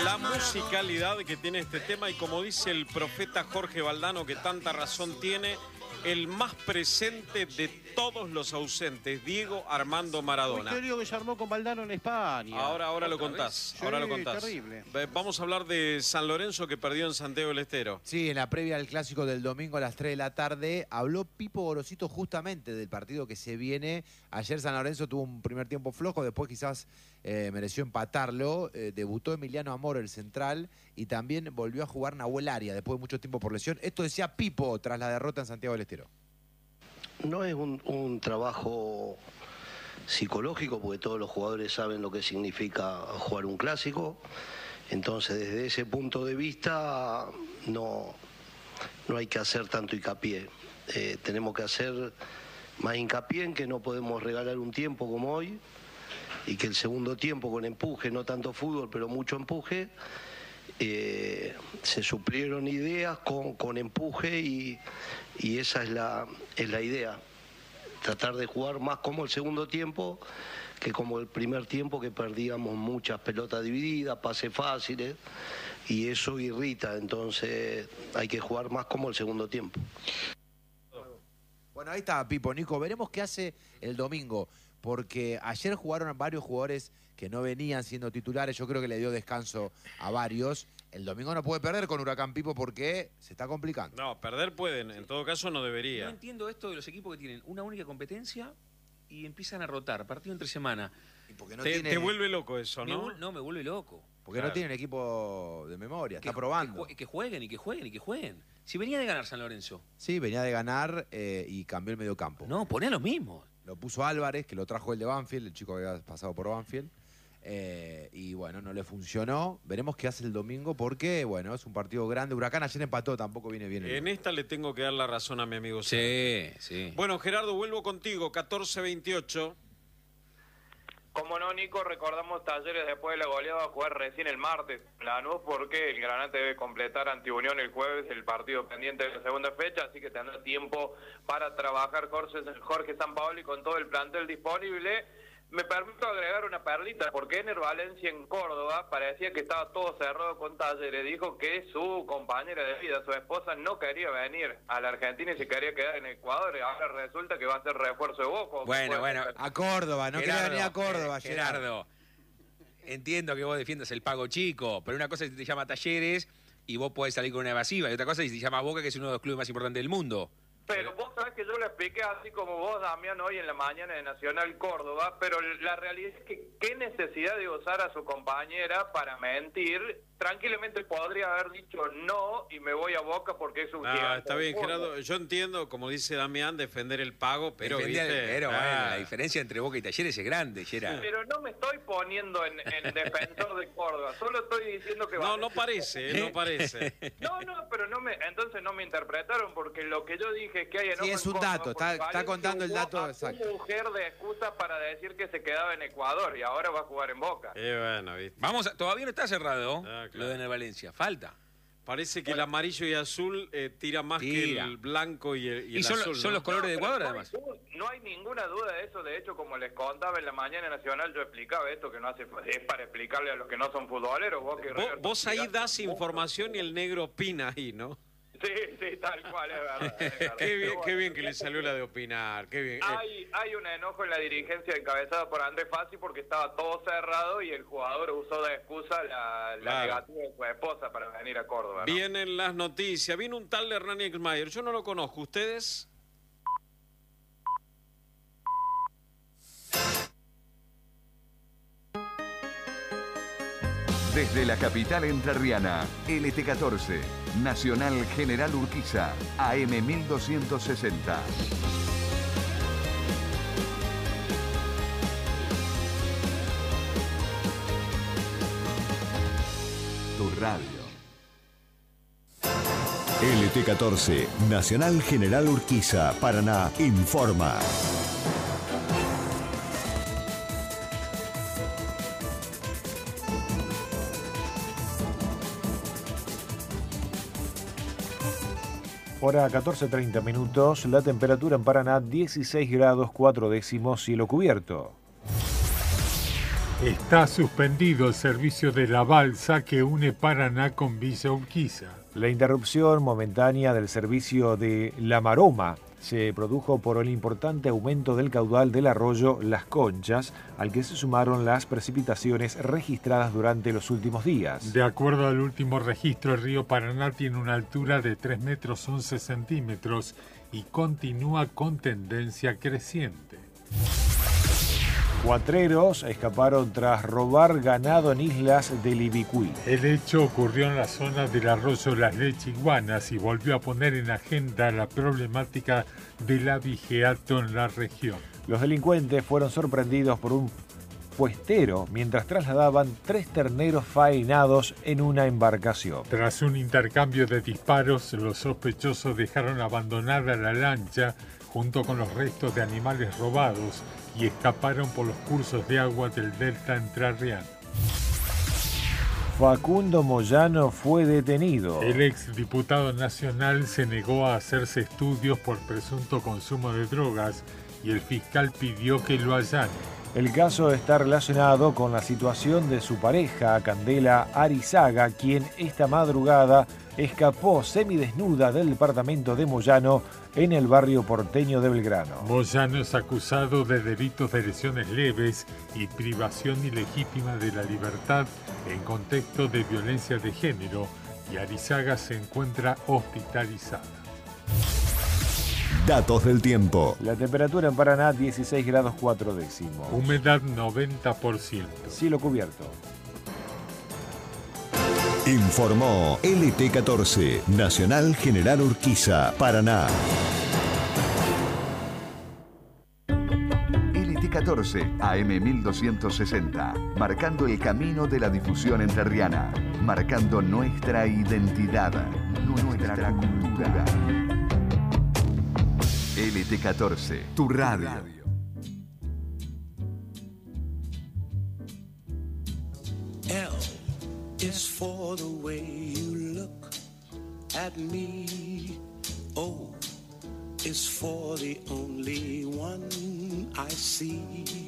la musicalidad que tiene este tema y como dice el profeta Jorge Valdano, que tanta razón tiene, el más presente de todos los ausentes, Diego Armando Maradona. Un lío que se armó con Valdano en España. Ahora lo contás. Sí, ahora lo contás. Terrible. Vamos a hablar de San Lorenzo que perdió en Santiago del Estero. Sí, en la previa del clásico del domingo a las 3 de la tarde habló Pipo Gorosito justamente del partido que se viene. Ayer San Lorenzo tuvo un primer tiempo flojo, después quizás mereció empatarlo. Debutó Emiliano Amor, el central, y también volvió a jugar Nahuel Aria después de mucho tiempo por lesión. Esto decía Pipo tras la derrota en Santiago del Estero. No es un trabajo psicológico, porque todos los jugadores saben lo que significa jugar un clásico. Entonces, desde ese punto de vista, no hay que hacer tanto hincapié. Tenemos que hacer más hincapié en que no podemos regalar un tiempo como hoy, y que el segundo tiempo con empuje, no tanto fútbol, pero mucho empuje, se suplieron ideas con empuje y esa es la idea. Tratar de jugar más como el segundo tiempo que como el primer tiempo, que perdíamos muchas pelotas divididas, pases fáciles, y eso irrita. Entonces hay que jugar más como el segundo tiempo. Bueno, ahí está Pipo. Nico, veremos qué hace el domingo, porque ayer jugaron varios jugadores que no venían siendo titulares. Yo creo que le dio descanso a varios. El domingo no puede perder con Huracán, Pipo, porque se está complicando. No, perder pueden, en todo caso no debería. No entiendo esto de los equipos que tienen una única competencia y empiezan a rotar, partido entre semana. Y porque no te vuelve loco eso, ¿no? No, me vuelve loco. Porque no tienen equipo de memoria, está probando. Que jueguen y que jueguen y que jueguen. Si venía de ganar San Lorenzo. Sí, venía de ganar y cambió el mediocampo. No, ponía los mismos. Lo puso Álvarez, que lo trajo el de Banfield, el chico que había pasado por Banfield. Y bueno, no le funcionó. Veremos qué hace el domingo porque, bueno, es un partido grande. Huracán ayer empató, tampoco viene bien. En esta le tengo que dar la razón a mi amigo. Sí, sí. Bueno, Gerardo, vuelvo contigo, 14-28. Como no, Nico, recordamos Talleres después de la goleada a jugar recién el martes Lanús, porque el Granate debe completar ante Unión el jueves el partido pendiente de la segunda fecha, así que tendrá tiempo para trabajar Jorge Sampaoli con todo el plantel disponible. Me permito agregar una perlita, porque Ener Valencia en Córdoba parecía que estaba todo cerrado con Talleres. Dijo que su compañera de vida, su esposa, no quería venir a la Argentina y se quería quedar en Ecuador. Y ahora resulta que va a ser refuerzo de Boca. Bueno. A Córdoba, no quería venir a Córdoba. Gerardo, entiendo que vos defiendas el pago chico, pero una cosa es que te llama Talleres y vos podés salir con una evasiva, y otra cosa es que te llama Boca, que es uno de los clubes más importantes del mundo. Pero vos sabés que yo lo expliqué así como vos, Damián, hoy en la mañana de Nacional Córdoba, pero la realidad es que qué necesidad de usar a su compañera para mentir. Tranquilamente podría haber dicho no y me voy a Boca porque es un gigante. Está bien, Gerardo. Yo entiendo, como dice Damián, defender el pago, pero bueno, la diferencia entre Boca y Talleres es grande, Gerardo. Pero no me estoy poniendo en defensor de Córdoba, solo estoy diciendo que... No parece. No, pero entonces no me interpretaron, porque lo que yo dije es que hay enojo. Sí, es un dato, está contando el dato exacto. Una mujer de excusa para decir que se quedaba en Ecuador y ahora va a jugar en Boca. Bueno, ¿viste? Todavía no está cerrado. Claro. Lo de Ener Valencia, falta. Parece que el amarillo y azul tira más que el blanco y el azul. Son los colores de Ecuador, además. No hay ninguna duda de eso. De hecho, como les contaba en la mañana nacional, yo explicaba esto, que no hace, es para explicarle a los que no son futboleros. Vos ahí das información y el negro opina ahí, ¿no? Sí, tal cual, es verdad. Qué bien que le salió la de opinar, qué bien. Hay un enojo en la dirigencia encabezada por Andrés Fassi porque estaba todo cerrado y el jugador usó de excusa la negativa de su esposa para venir a Córdoba, ¿no? Vienen las noticias, viene un tal Hernán Exmayer, yo no lo conozco, ¿ustedes? Desde la capital entrerriana, LT14, Nacional General Urquiza, AM 1260. Tu radio. LT14, Nacional General Urquiza, Paraná, informa. Hora 14:30 minutos, la temperatura en Paraná 16 grados 4 décimos, cielo cubierto. Está suspendido el servicio de la balsa que une Paraná con Villa Urquiza. La interrupción momentánea del servicio de La Maroma se produjo por el importante aumento del caudal del arroyo Las Conchas, al que se sumaron las precipitaciones registradas durante los últimos días. De acuerdo al último registro, el río Paraná tiene una altura de 3 metros 11 centímetros y continúa con tendencia creciente. Cuatreros escaparon tras robar ganado en islas del Ibicuí. El hecho ocurrió en la zona del arroyo Las Lechiguanas y volvió a poner en agenda la problemática del abigeato en la región. Los delincuentes fueron sorprendidos por un puestero mientras trasladaban 3 terneros faenados en una embarcación. Tras un intercambio de disparos, los sospechosos dejaron abandonada la lancha junto con los restos de animales robados y escaparon por los cursos de agua del delta entrerriano. Facundo Moyano fue detenido. El exdiputado nacional se negó a hacerse estudios por presunto consumo de drogas y el fiscal pidió que lo allane. El caso está relacionado con la situación de su pareja, Candela Arizaga, quien esta madrugada escapó semidesnuda del departamento de Moyano en el barrio porteño de Belgrano. Moyano es acusado de delitos de lesiones leves y privación ilegítima de la libertad en contexto de violencia de género y Arizaga se encuentra hospitalizada. Datos del tiempo. La temperatura en Paraná 16 grados 4 décimos. Humedad 90%. Cielo cubierto. Informó LT14, Nacional General Urquiza, Paraná. LT14, AM 1260, marcando el camino de la difusión entrerriana, marcando nuestra identidad, nuestra cultura. LT14, tu radio. L is for the way you look at me. O is for the only one I see.